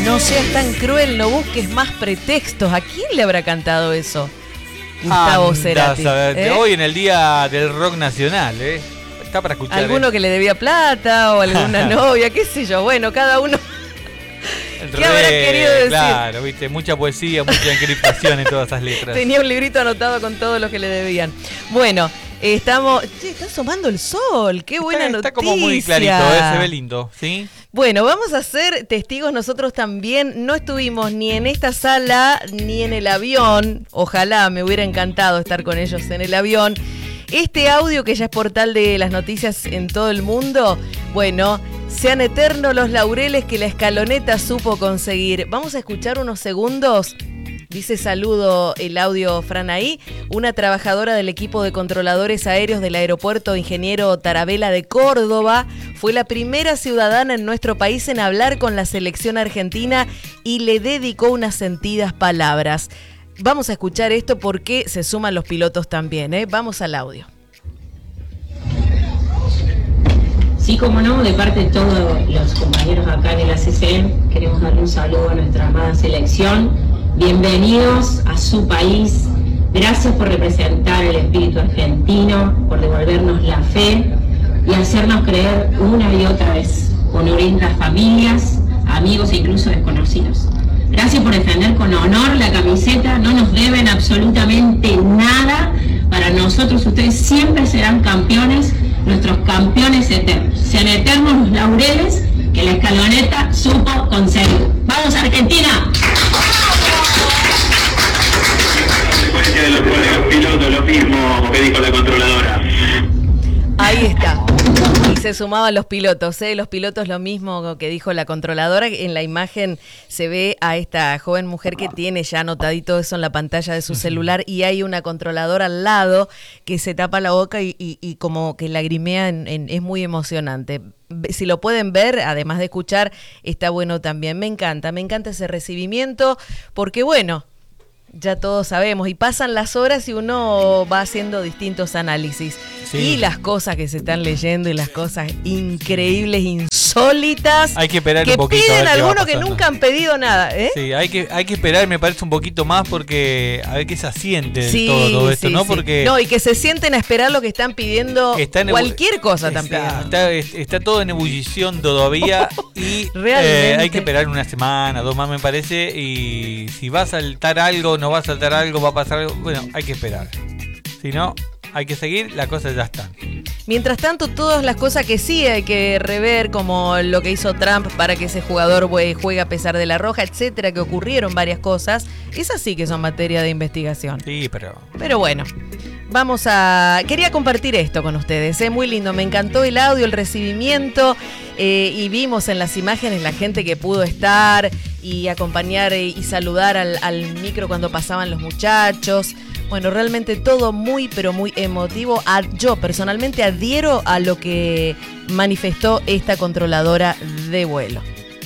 No seas tan cruel, no busques más pretextos. ¿A quién le habrá cantado eso? Gustavo Cerati. Hoy en el Día del Rock Nacional, está para escuchar. Alguno que le debía plata o alguna novia, qué sé yo. Bueno, cada uno. ¿Qué habrá querido decir? Claro, viste, mucha poesía, mucha encriptación en todas esas letras. Tenía un librito anotado con todos los que le debían. Bueno, está asomando el sol, qué buena noticia. Está como muy clarito, se ve lindo, ¿sí? Bueno, vamos a ser testigos nosotros también. No estuvimos ni en esta sala ni en el avión. Ojalá, me hubiera encantado estar con ellos en el avión. Este audio que ya es portal de las noticias en todo el mundo, bueno, sean eternos los laureles que la escaloneta supo conseguir. Vamos a escuchar unos segundos. Dice saludo el audio, Fran, ahí. Una trabajadora del equipo de controladores aéreos del aeropuerto Ingeniero Tarabella de Córdoba fue la primera ciudadana en nuestro país en hablar con la selección argentina y le dedicó unas sentidas palabras. Vamos a escuchar esto porque se suman los pilotos también, ¿eh? Vamos al audio. Sí, como no, de parte de todos los compañeros acá en la CCM, queremos darle un saludo a nuestra amada selección. Bienvenidos a su país. Gracias por representar el espíritu argentino, por devolvernos la fe y hacernos creer una y otra vez, con nuestras familias, amigos e incluso desconocidos. Gracias por defender con honor la camiseta, no nos deben absolutamente nada. Para nosotros ustedes siempre serán campeones, nuestros campeones eternos. Sean eternos los laureles que la escaloneta supo conseguir. ¡Vamos, Argentina! De los colegas pilotos, lo mismo que dijo la controladora. Ahí está. Y se sumaban los pilotos, Los pilotos lo mismo que dijo la controladora. En la imagen se ve a esta joven mujer que tiene ya anotadito eso en la pantalla de su celular y hay una controladora al lado que se tapa la boca y como que lagrimea, es muy emocionante. Si lo pueden ver, además de escuchar, está bueno también. Me encanta ese recibimiento porque bueno, ya todos sabemos, y pasan las horas y uno va haciendo distintos análisis. Sí. Y las cosas que se están leyendo y las cosas increíbles, insólitas, hay que esperar que un poquito, piden algunos que nunca han pedido nada, ¿eh? Sí, hay que esperar, me parece, un poquito más porque a ver qué se asiente todo esto, ¿no? Porque no, y que se sienten a esperar lo que están pidiendo, cualquier cosa también. Está todo en ebullición todavía y hay que esperar una semana, 2 más me parece, y si va a saltar algo, no va a saltar algo, va a pasar algo, bueno, hay que esperar. Si no, hay que seguir, las cosas ya están. Mientras tanto, todas las cosas que sí hay que rever, como lo que hizo Trump para que ese jugador juegue a pesar de la roja, etcétera, que ocurrieron varias cosas, esas sí que son materia de investigación. Sí, pero bueno, quería compartir esto con ustedes, muy lindo, me encantó el audio, el recibimiento, y vimos en las imágenes la gente que pudo estar y acompañar y saludar al micro cuando pasaban los muchachos. Bueno, realmente todo muy, pero muy emotivo. Yo personalmente adhiero a lo que manifestó esta controladora de vuelo.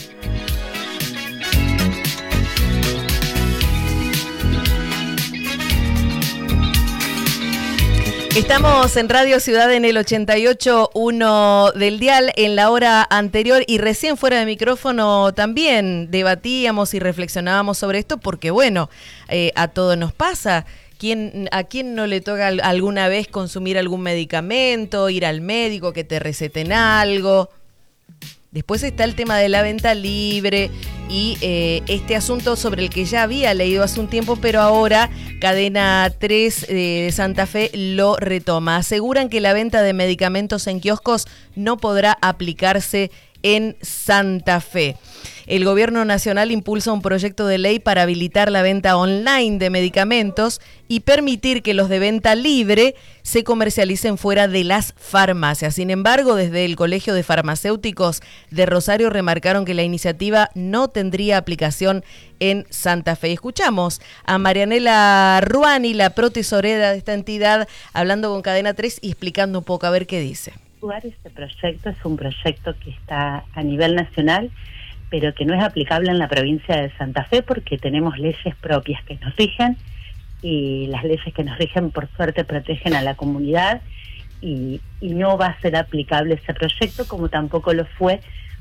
Estamos en Radio Ciudad en el 88.1 del dial en la hora anterior y recién fuera de micrófono también debatíamos y reflexionábamos sobre esto porque bueno, a todos nos pasa. ¿A quién no le toca alguna vez consumir algún medicamento, ir al médico, que te receten algo? Después está el tema de la venta libre y este asunto sobre el que ya había leído hace un tiempo, pero ahora Cadena 3 de Santa Fe lo retoma. Aseguran que la venta de medicamentos en kioscos no podrá aplicarse en Santa Fe. El Gobierno Nacional impulsa un proyecto de ley para habilitar la venta online de medicamentos y permitir que los de venta libre se comercialicen fuera de las farmacias. Sin embargo, desde el Colegio de Farmacéuticos de Rosario remarcaron que la iniciativa no tendría aplicación en Santa Fe. Escuchamos a Marianela Ruani, la protesorera de esta entidad, hablando con Cadena 3 y explicando un poco a ver qué dice. Este proyecto es un proyecto que está a nivel nacional, pero que no es aplicable en la provincia de Santa Fe porque tenemos leyes propias que nos rigen y las leyes que nos rigen por suerte protegen a la comunidad y no va a ser aplicable ese proyecto como tampoco lo fue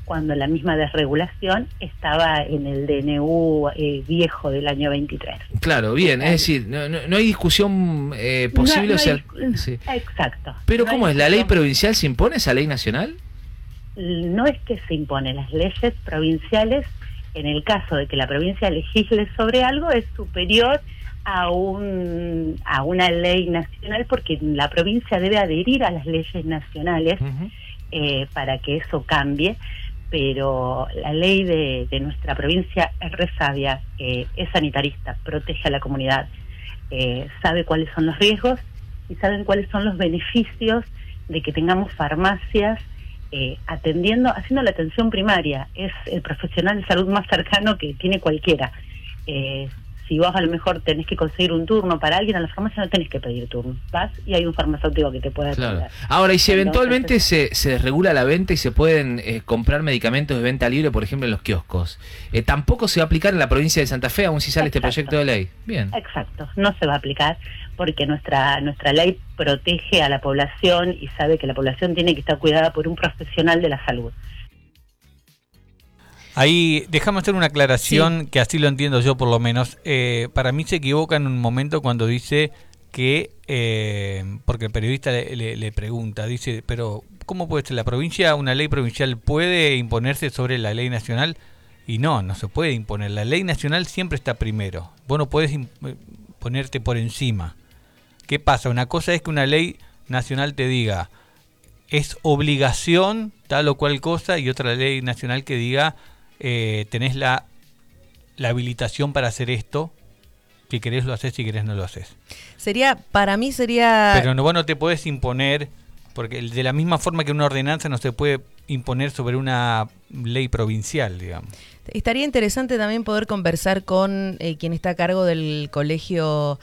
cuando la misma desregulación estaba en el DNU viejo del año 23. Claro, bien, es decir, no hay discusión posible. Sí. Exacto. Pero no ¿cómo es? ¿La ley provincial se impone esa ley nacional? No es que se imponen las leyes provinciales, en el caso de que la provincia legisle sobre algo, es superior a una ley nacional, porque la provincia debe adherir a las leyes nacionales para que eso cambie. Pero la ley de nuestra provincia es re sabia, es sanitarista, protege a la comunidad, sabe cuáles son los riesgos y saben cuáles son los beneficios de que tengamos farmacias haciendo la atención primaria. Es el profesional de salud más cercano que tiene cualquiera. Si vos a lo mejor tenés que conseguir un turno para alguien, a la farmacia no tenés que pedir turno. Vas y hay un farmacéutico que te puede atender. Claro. Ahora, y si eventualmente se desregula la venta y se pueden comprar medicamentos de venta libre, por ejemplo, en los kioscos, ¿tampoco se va a aplicar en la provincia de Santa Fe, aún si sale este proyecto de ley? Bien. Exacto, no se va a aplicar porque nuestra ley protege a la población y sabe que la población tiene que estar cuidada por un profesional de la salud. Ahí, déjame hacer una aclaración, que así lo entiendo yo por lo menos. Para mí se equivoca en un momento cuando dice que, porque el periodista le pregunta, dice, pero ¿cómo puede ser la provincia, una ley provincial puede imponerse sobre la ley nacional? Y no se puede imponer. La ley nacional siempre está primero. Vos no podés ponerte por encima. ¿Qué pasa? Una cosa es que una ley nacional te diga, es obligación tal o cual cosa, y otra ley nacional que diga, tenés la habilitación para hacer esto, si querés lo haces, si querés no lo haces. Para mí sería... Pero vos no te podés imponer, porque de la misma forma que una ordenanza no se puede imponer sobre una ley provincial, digamos. Estaría interesante también poder conversar con quien está a cargo del colegio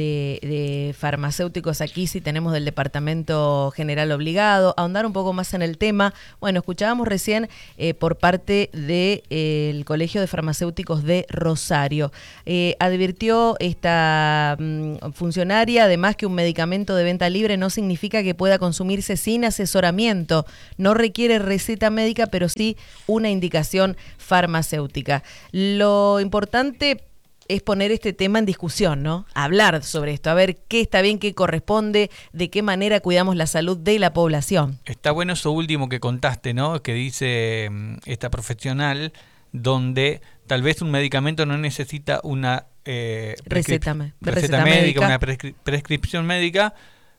de farmacéuticos aquí, si tenemos del departamento general obligado, ahondar un poco más en el tema. Bueno, escuchábamos recién por parte del Colegio de Farmacéuticos de Rosario. Advirtió esta funcionaria, además, que un medicamento de venta libre no significa que pueda consumirse sin asesoramiento. No requiere receta médica, pero sí una indicación farmacéutica. Lo importante es poner este tema en discusión, ¿no? Hablar sobre esto, a ver qué está bien, qué corresponde, de qué manera cuidamos la salud de la población. Está bueno eso último que contaste, ¿no? Que dice esta profesional, donde tal vez un medicamento no necesita una receta médica, una prescripción médica,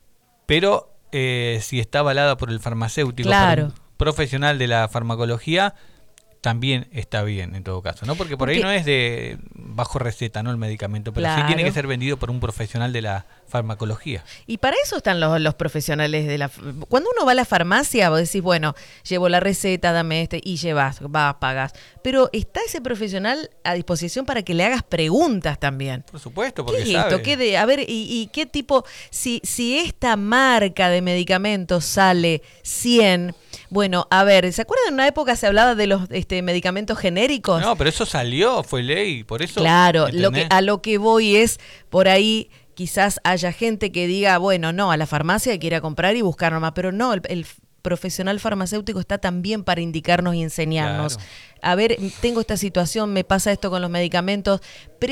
pero si está avalada por el farmacéutico, claro, por un profesional de la farmacología, también está bien en todo caso, ¿no? Porque ahí no es de bajo receta, ¿no? El medicamento, pero claro, sí tiene que ser vendido por un profesional de la farmacología. Y para eso están los profesionales de la... Cuando uno va a la farmacia, vos decís, bueno, llevo la receta, dame y vas, pagás. Pero está ese profesional a disposición para que le hagas preguntas también. Por supuesto, porque ¿qué es sabe? Esto? A ver, ¿y qué tipo? Si esta marca de medicamentos sale 100... Bueno, a ver, ¿se acuerdan? En una época se hablaba de los medicamentos genéricos. No, pero eso salió, fue ley, por eso... Claro, a lo que voy es, por ahí quizás haya gente que diga, bueno, no, a la farmacia hay que ir a comprar y buscar nomás, pero no, el profesional farmacéutico está también para indicarnos y enseñarnos. Claro. A ver, tengo esta situación, me pasa esto con los medicamentos.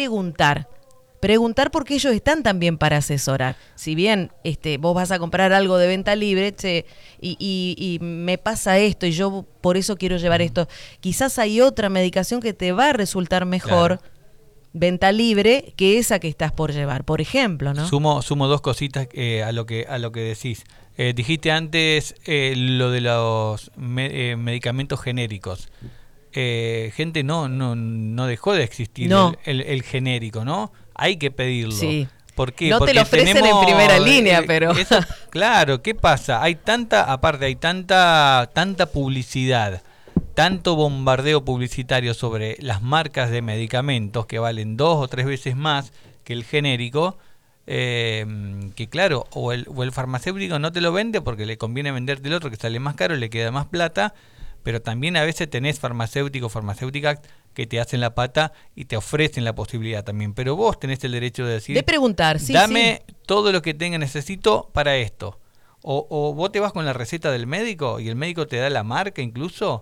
Preguntar porque ellos están también para asesorar. Si bien vos vas a comprar algo de venta libre y me pasa esto y yo por eso quiero llevar esto, quizás hay otra medicación que te va a resultar mejor, claro, venta libre, que esa que estás por llevar, por ejemplo, ¿no? Sumo dos cositas a lo que decís. Dijiste antes lo de los medicamentos genéricos. Gente, no dejó de existir el genérico, ¿no? Hay que pedirlo. Sí. ¿Por qué? No porque te lo ofrecen en primera línea, pero... Eso, claro, ¿qué pasa? Hay tanta publicidad, tanto bombardeo publicitario sobre las marcas de medicamentos que valen 2 o 3 veces más que el genérico, que claro, o el farmacéutico no te lo vende porque le conviene venderte el otro que sale más caro, le queda más plata, pero también a veces tenés farmacéuticas que te hacen la pata y te ofrecen la posibilidad también. Pero vos tenés el derecho de decir... De preguntar, sí, dame todo lo que necesito para esto. O vos te vas con la receta del médico y el médico te da la marca incluso.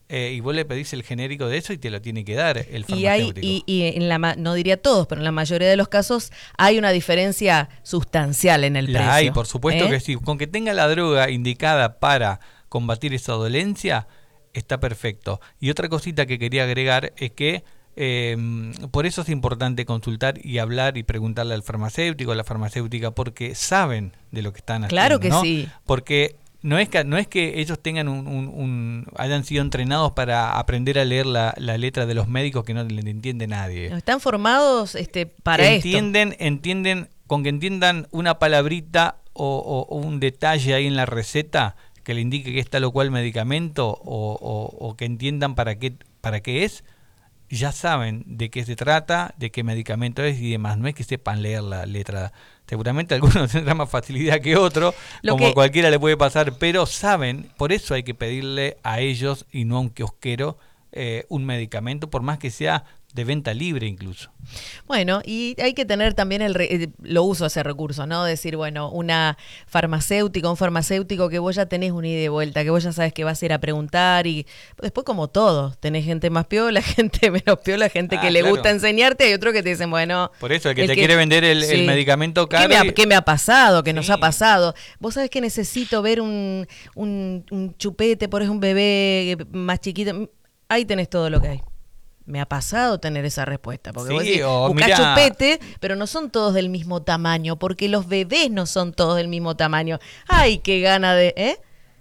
y vos le pedís el genérico de eso y te lo tiene que dar el farmacéutico. Y en no diría todos, pero en la mayoría de los casos hay una diferencia sustancial en el precio. Hay, por supuesto que sí. Con que tenga la droga indicada para combatir esa dolencia, está perfecto. Y otra cosita que quería agregar es que por eso es importante consultar y hablar y preguntarle al farmacéutico, a la farmacéutica, porque saben de lo que están haciendo. Claro que ¿no? sí. Porque no es que ellos tengan hayan sido entrenados para aprender a leer la letra de los médicos que no le entiende nadie. Están formados para Entienden, con que entiendan una palabrita o un detalle ahí en la receta que le indique que es tal o cual medicamento o que entiendan para qué es, ya saben de qué se trata, de qué medicamento es y demás. No es que sepan leer la letra. Seguramente algunos tendrán más facilidad que otros, como a cualquiera le puede pasar, pero saben, por eso hay que pedirle a ellos y no a un kiosquero un medicamento, por más que sea de venta libre incluso. Bueno, y hay que tener también lo uso ese recurso, ¿no? Decir, bueno, un farmacéutico que vos ya tenés una ida y vuelta, que vos ya sabes que vas a ir a preguntar y después como todo, tenés gente más piola, gente menos piola, gente que le gusta enseñarte, hay otro que te dicen, bueno... Por eso, el que te quiere vender el medicamento caro... ¿Qué me ha pasado? ¿Qué nos ha pasado? Vos sabés que necesito ver un chupete, por ejemplo, un bebé más chiquito. Ahí tenés todo lo que hay. Me ha pasado tener esa respuesta, porque vos decís, buscás chupete, pero no son todos del mismo tamaño, porque los bebés no son todos del mismo tamaño. ¡Ay, qué gana de...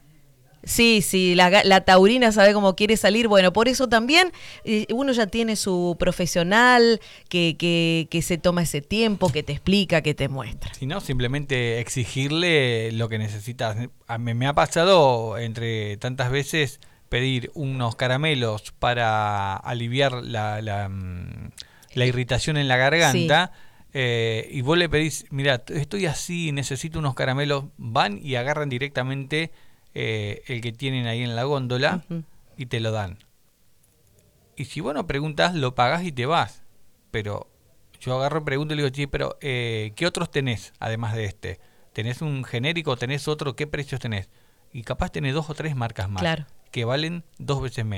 Sí, la taurina sabe cómo quiere salir. Bueno, por eso también uno ya tiene su profesional que se toma ese tiempo, que te explica, que te muestra. Si no, simplemente exigirle lo que necesitas. Me ha pasado entre tantas veces... pedir unos caramelos para aliviar la irritación en la garganta, y vos le pedís, mira, estoy así, necesito unos caramelos, van y agarran directamente el que tienen ahí en la góndola y te lo dan. Y si vos no preguntas, lo pagás y te vas. Pero yo agarro, pregunto y le digo, sí, pero ¿qué otros tenés además de este? ¿Tenés un genérico? ¿Tenés otro? ¿Qué precios tenés? Y capaz tenés 2 o 3 marcas más. Claro. Que valen 2 veces menos.